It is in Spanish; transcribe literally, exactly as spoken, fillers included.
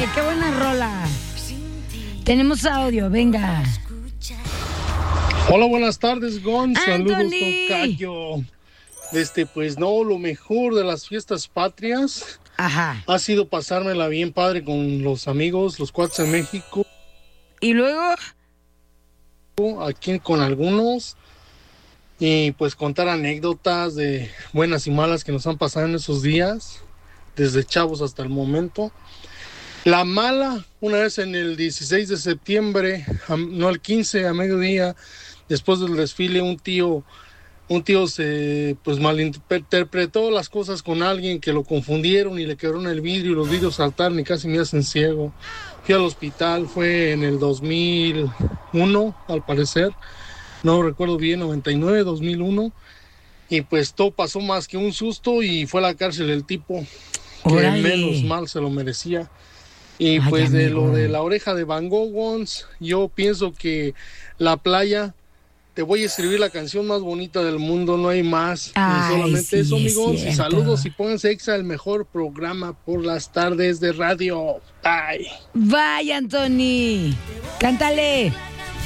Oye, qué buena rola. Tenemos audio, venga. Hola, buenas tardes, Gon. Saludos, Anthony. tocayo. Este, pues no, lo mejor de las fiestas patrias Ajá. ha sido pasármela bien padre con los amigos, los cuates en México, ¿Y luego? aquí con algunos, y pues contar anécdotas de buenas y malas que nos han pasado en esos días, desde chavos hasta el momento. La mala, una vez en el dieciséis de septiembre, a- no el quince, a mediodía, después del desfile, un tío, un tío se pues malinterpretó las cosas con alguien que lo confundieron y le quebraron el vidrio y los vidrios saltaron y casi me hacen ciego. Fui al hospital, fue en el dos mil uno, al parecer, no recuerdo bien, noventa y nueve, dos mil uno, y pues todo pasó más que un susto y fue a la cárcel el tipo, que Órale. menos mal se lo merecía. Y Ay, pues de amigo. lo de la oreja de Van Gogh, Gons, yo pienso que la playa, te voy a escribir la canción más bonita del mundo, no hay más. Ay, y solamente sí, eso, es amigos, y cierto. saludos y pónganse Exa, el mejor programa por las tardes de radio. Bye. Vaya, Anthony. Cántale.